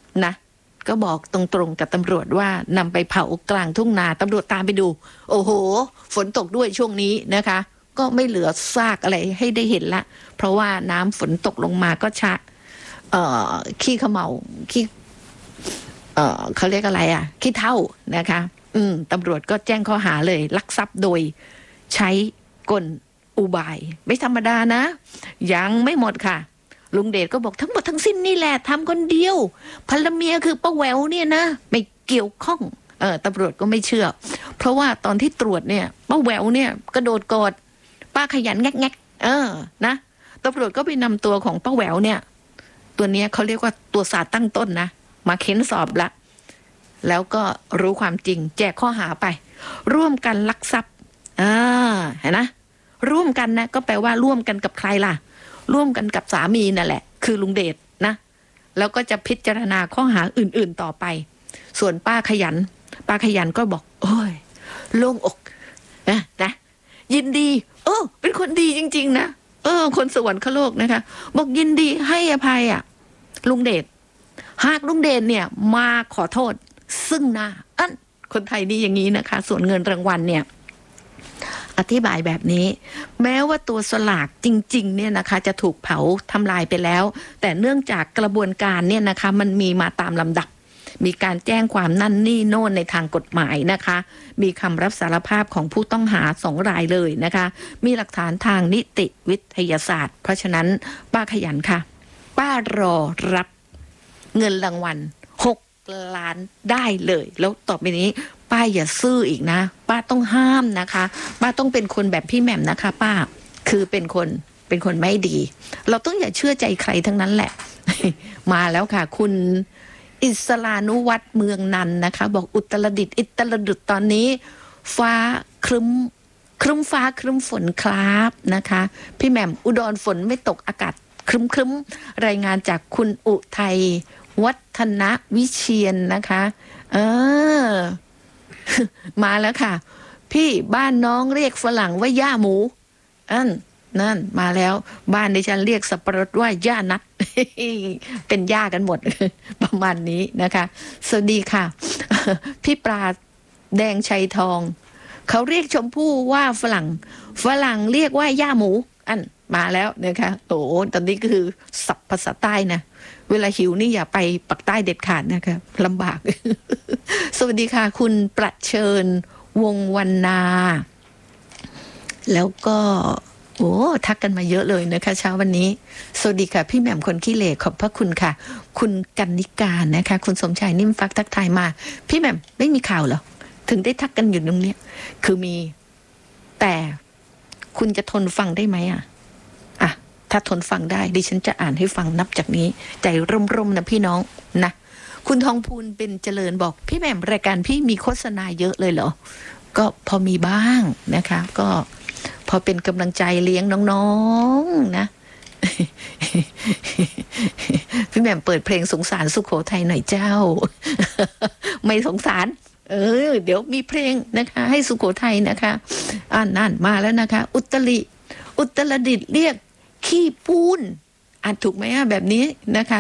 นะก็บอกตรงๆกับตำรวจว่านำไปเผากลางทุ่งนาตำรวจตามไปดูโอ้โหฝนตกด้วยช่วงนี้นะคะก็ไม่เหลือซากอะไรให้ได้เห็นละเพราะว่าน้ำฝนตกลงมาก็ชะขี้เขม่าขี้เขาเรียกอะไรอ่ะขี้เถ้านะคะตำรวจก็แจ้งข้อหาเลยลักทรัพย์โดยใช้กลอุบายไม่ธรรมดานะยังไม่หมดค่ะลุงเดชก็บอกทั้งหมดทั้งสิ้นนี่แหละทำคนเดียวภรรเมียคือป้าแหววเนี่ยนะไม่เกี่ยวข้องตำรวจก็ไม่เชื่อเพราะว่าตอนที่ตรวจเนี่ยป้าแหววเนี่ยกระโดดกอดป้าขยันแงกนะตำรวจก็ไปนำตัวของป้าแหววเนี่ยตัวเนี้ยเขาเรียกว่าตัวสาตั้งต้นนะมาเค้นสอบละแล้วก็รู้ความจริงแจกข้อหาไปร่วมกันลักทรัพย์เห็นนะร่วมกันนะก็แปลว่าร่วมกันกับใครล่ะร่วมกันกับสามีนั่นแหละคือลุงเดชนะแล้วก็จะพิจารณาข้อหาอื่นๆต่อไปส่วนป้าขยันก็บอกโอ้ยโล่งอกนะยินดีเป็นคนดีจริงๆนะคนสวรรคโลกนะคะบอกยินดีให้อภัยลุงเดชหากลุงเดชเนี่ยมาขอโทษซึ่งหน้าคนไทยนี่อย่างนี้นะคะส่วนเงินรางวัลเนี่ยอธิบายแบบนี้แม้ว่าตัวสลากจริงๆเนี่ยนะคะจะถูกเผาทำลายไปแล้วแต่เนื่องจากกระบวนการเนี่ยนะคะมันมีมาตามลำดับมีการแจ้งความนั่นนี่โน่นในทางกฎหมายนะคะมีคำรับสารภาพของผู้ต้องหา2 รายเลยนะคะมีหลักฐานทางนิติวิทยาศาสตร์เพราะฉะนั้นป้าขยันค่ะป้ารอรับเงินรางวัล6 ล้านได้เลยแล้วต่อไปนี้ป้าอย่าซื่ออีกนะป้าต้องห้ามนะคะป้าต้องเป็นคนแบบพี่แหม่มนะคะป้าคือเป็นคนไม่ดีเราต้องอย่าเชื่อใจใครทั้งนั้นแหละ มาแล้วค่ะคุณอิสรานุวัฒน์เมืองนันนะคะบอกอุตรดิตถ์ตอนนี้ฟ้าครึ้มฟ้าครึ้มฝนครับนะคะพี่แหม่มอุดรฝนไม่ตกอากาศครึ้มรายงานจากคุณอุทัยวัฒนวิเชียนนะคะมาแล้วค่ะพี่บ้านน้องเรียกฝรั่งว่าย่าหมูนั่นมาแล้วบ้านดิฉันเรียกสับปะรดว่าย่านัด เป็นย่ากันหมด ประมาณนี้นะคะสวัสดีค่ะ พี่ปลาแดงชัยทองเขาเรียกชมพู่ว่าฝรั่งเรียกว่าย่าหมูมาแล้วนะคะโอ้ตอนนี้ก็คือศัพท์ภาษาใต้นะเวลาหิวนี่อย่าไปปักใต้เด็ดขาดนะคะลำบาก สวัสดีค่ะคุณประเชิญวงวรรณาแล้วก็ทักกันมาเยอะเลยนะคะเช้าวันนี้สวัสดีค่ะพี่แหม่มคนขี้เหร่ขอบพระคุณค่ะคุณกันนิการนะคะคุณสมชายนิ่มฟักทักทายมาพี่แหม่มไม่มีข่าวเหรอถึงได้ทักกันอยู่ตรงนี้คือมีแต่คุณจะทนฟังได้ไหมถ้าทนฟังได้ดิฉันจะอ่านให้ฟังนับจากนี้ใจร่มๆนะพี่น้องนะคุณทองพูนเป็นเจริญบอกพี่แหม่มรายการพี่มีโฆษณาเยอะเลยเหรอก็พอมีบ้างนะคะก็พอเป็นกำลังใจเลี้ยงน้องๆนะ พี่แหม่มเปิดเพลงสงสารสุโขทัยหน่อยเจ้า ไม่สงสารเดี๋ยวมีเพลงนะคะให้สุโขทัยนะคะนั่นมาแล้วนะคะอุตรดิตถ์เรียกขี้ปูนถูกไหมแบบนี้นะคะ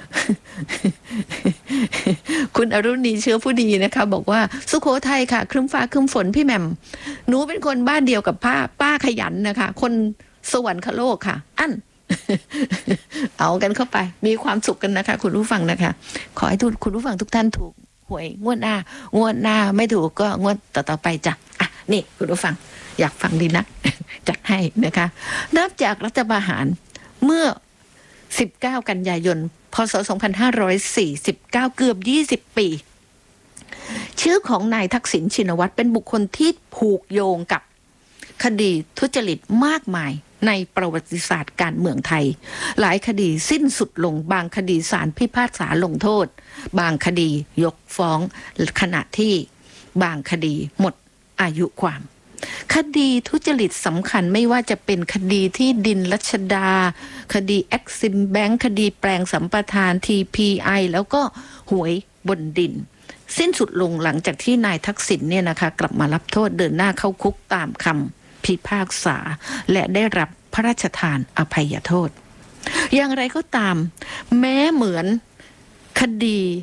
คุณอรุณีเชื้อผู้ดีนะคะบอกว่าสุโขทัยค่ะครึ้มฟ้าครึ้มฝนพี่แหม่มหนูเป็นคนบ้านเดียวกับป้าขยันนะคะคนสวรรคโลกค่ะ เอากันเข้าไปมีความสุขกันนะคะคุณผู้ฟังนะคะขอให้คุณผู้ฟังทุกท่านถูกหวยงวดหน้าไม่ถูกก็งวดต่อไปจ้ะนี่คุณผู้ฟังอยากฟังดีนัก จัดให้นะคะนับจากรัฐประหารเมื่อ19 กันยายนพ.ศ. 2549เกือบ20 ปีชื่อของนายทักษิณชินวัตรเป็นบุคคลที่ผูกโยงกับคดีทุจริตมากมายในประวัติศาสตร์การเมืองไทยหลายคดีสิ้นสุดลงบางคดีศาลพิพากษาลงโทษบางคดียกฟ้องขณะที่บางคดีหมดอายุความคดีทุจริตสำคัญไม่ว่าจะเป็นคดีที่ดินรัชดาคดีแอ็กซิมแบงค์คดีแปลงสัมปทาน TPI แล้วก็หวยบนดินสิ้นสุดลงหลังจากที่นายทักษิณเนี่ยนะคะกลับมารับโทษเดินหน้าเข้าคุกตามคำพิพากษาและได้รับพระราชทานอภัยโทษอย่างไรก็ตามแม้เหมือนคดี